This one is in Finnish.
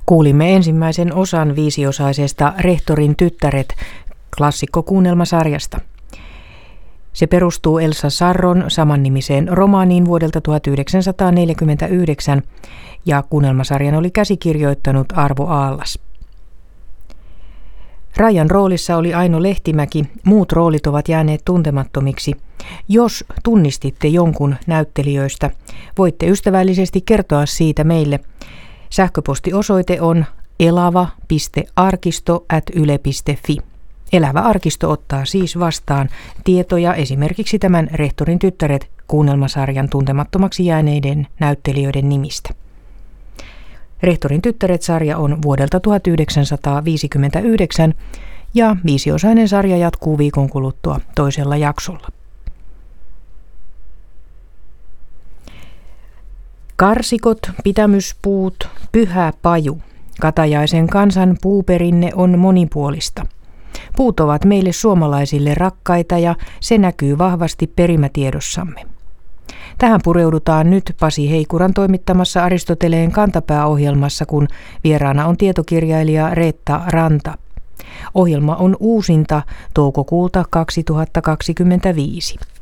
Kuulimme ensimmäisen osan viisiosaisesta Rehtorin tyttäret klassikkokuunnelmasarjasta. Se perustuu Elsa Sarron samannimiseen romaaniin vuodelta 1949 ja kuunnelmasarjan oli käsikirjoittanut Arvo Aallas. Raijan roolissa oli Aino Lehtimäki, muut roolit ovat jääneet tuntemattomiksi. Jos tunnistitte jonkun näyttelijöistä, voitte ystävällisesti kertoa siitä meille. Sähköpostiosoite on elava.arkisto@yle.fi. Elävä arkisto ottaa siis vastaan tietoja esimerkiksi tämän Rehtorin tyttäret -kuunnelmasarjan tuntemattomaksi jääneiden näyttelijöiden nimistä. Rehtorin tyttäret-sarja on vuodelta 1959 ja viisiosainen sarja jatkuu viikon kuluttua toisella jaksolla. Karsikot, pitämyspuut, pyhä paju. Katajaisen kansan puuperinne on monipuolista. Puut ovat meille suomalaisille rakkaita ja se näkyy vahvasti perimätiedossamme. Tähän pureudutaan nyt Pasi Heikuran toimittamassa Aristoteleen kantapääohjelmassa, kun vieraana on tietokirjailija Reetta Ranta. Ohjelma on uusinta toukokuulta 2025.